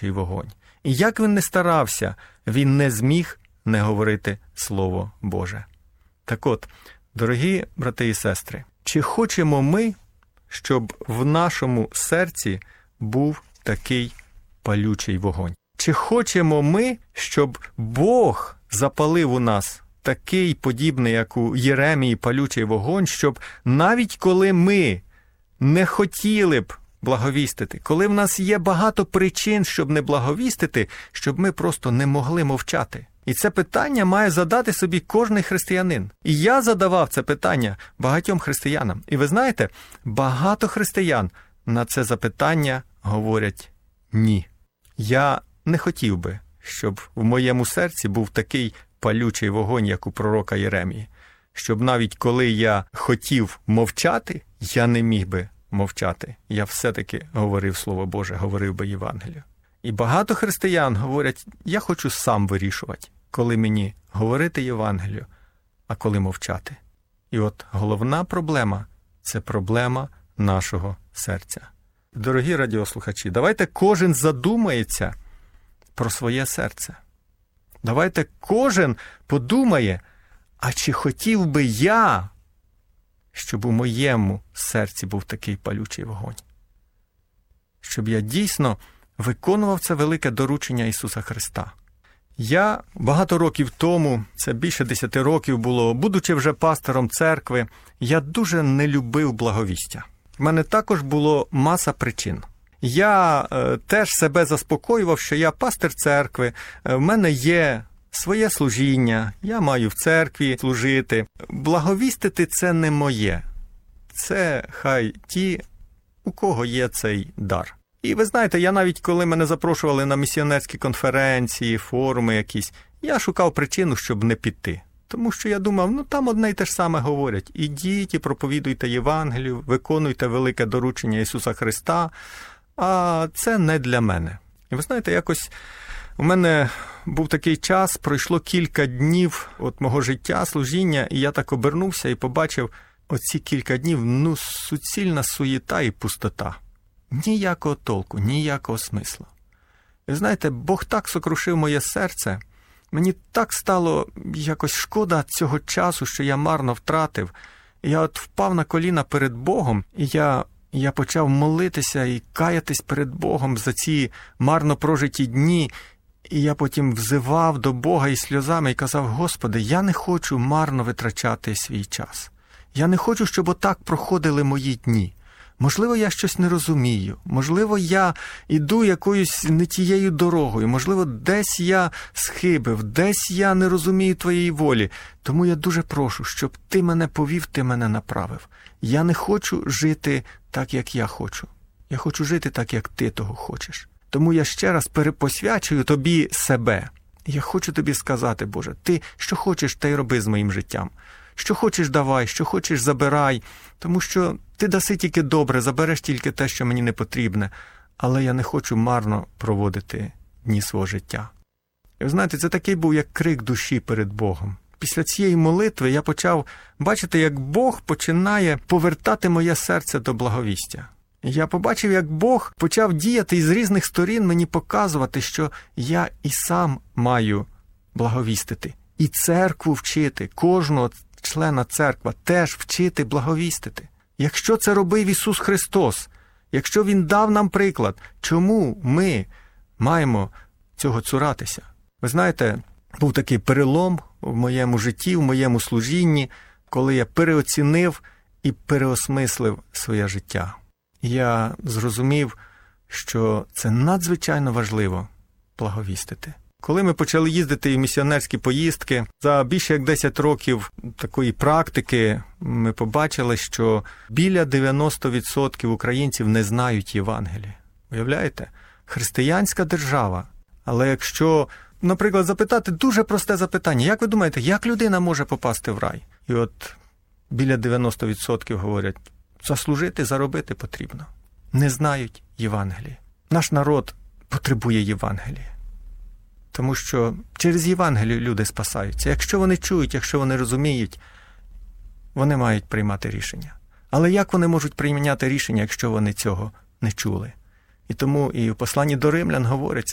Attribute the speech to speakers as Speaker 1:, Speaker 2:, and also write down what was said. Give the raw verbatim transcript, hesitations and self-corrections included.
Speaker 1: палючий вогонь. І як він не старався, він не зміг не говорити Слово Боже. Так от, дорогі брати і сестри, чи хочемо ми, щоб в нашому серці був такий палючий вогонь? Чи хочемо ми, щоб Бог запалив у нас такий подібний, як у Єремії, палючий вогонь, щоб навіть коли ми не хотіли б благовістити, коли в нас є багато причин, щоб не благовістити, щоб ми просто не могли мовчати? І це питання має задати собі кожний християнин. І я задавав це питання багатьом християнам. І ви знаєте, багато християн на це запитання говорять «ні». Я не хотів би, щоб в моєму серці був такий палючий вогонь, як у пророка Єремії. Щоб навіть коли я хотів мовчати, я не міг би мовчати. Я все-таки говорив Слово Боже, говорив би Євангелію. І багато християн говорять, я хочу сам вирішувати, коли мені говорити Євангелію, а коли мовчати. І от головна проблема – це проблема нашого серця. Дорогі радіослухачі, давайте кожен задумається про своє серце. Давайте кожен подумає, а чи хотів би я, щоб у моєму серці був такий палючий вогонь? Щоб я дійсно виконував це велике доручення Ісуса Христа. Я багато років тому, це більше десяти років було, будучи вже пастором церкви, я дуже не любив благовістя. В мене також було маса причин. Я е, теж себе заспокоював, що я пастир церкви, е, в мене є своє служіння, я маю в церкві служити. Благовістити – це не моє. Це хай ті, у кого є цей дар. І ви знаєте, я навіть, коли мене запрошували на місіонерські конференції, форуми якісь, я шукав причину, щоб не піти. Тому що я думав, ну там одне й те ж саме говорять. Ідіть і проповідуйте Євангелію, виконуйте велике доручення Ісуса Христа, а це не для мене. І ви знаєте, якось у мене був такий час, пройшло кілька днів от мого життя, служіння, і я так обернувся і побачив оці кілька днів, ну, суцільна суєта і пустота. Ніякого толку, ніякого смислу. І ви знаєте, Бог так сокрушив моє серце, мені так стало якось шкода цього часу, що я марно втратив. Я от впав на коліна перед Богом, і я, я почав молитися і каятись перед Богом за ці марно прожиті дні. І я потім взивав до Бога із сльозами і казав, Господи, я не хочу марно витрачати свій час. Я не хочу, щоб отак проходили мої дні. Можливо, я щось не розумію, можливо, я йду якоюсь не тією дорогою, можливо, десь я схибив, десь я не розумію Твоєї волі. Тому я дуже прошу, щоб Ти мене повів, Ти мене направив. Я не хочу жити так, як я хочу. Я хочу жити так, як Ти того хочеш. Тому я ще раз перепосвячую Тобі себе. Я хочу Тобі сказати, Боже, Ти що хочеш, те й роби з моїм життям. Що хочеш давай, що хочеш забирай, тому що ти даси тільки добре, забереш тільки те, що мені не потрібне, але я не хочу марно проводити дні свого життя. І ви знаєте, це такий був як крик душі перед Богом. Після цієї молитви я почав бачити, як Бог починає повертати моє серце до благовістя. Я побачив, як Бог почав діяти і з різних сторін мені показувати, що я і сам маю благовістити. І церкву вчити, кожного члена церкви теж вчити благовістити. Якщо це робив Ісус Христос, якщо Він дав нам приклад, чому ми маємо цього цуратися? Ви знаєте, був такий перелом в моєму житті, в моєму служінні, коли я переоцінив і переосмислив своє життя. Я зрозумів, що це надзвичайно важливо благовістити. Коли ми почали їздити в місіонерські поїздки, за більше як десять років такої практики ми побачили, що біля дев'яносто відсотків українців не знають Євангелія. Уявляєте? Християнська держава. Але якщо, наприклад, запитати дуже просте запитання, як ви думаєте, як людина може попасти в рай? І от біля дев'яносто відсотків говорять, заслужити, заробити потрібно. Не знають Євангелія. Наш народ потребує Євангелія. Тому що через Євангелію люди спасаються. Якщо вони чують, якщо вони розуміють, вони мають приймати рішення. Але як вони можуть прийняти рішення, якщо вони цього не чули? І тому і в посланні до Римлян говориться,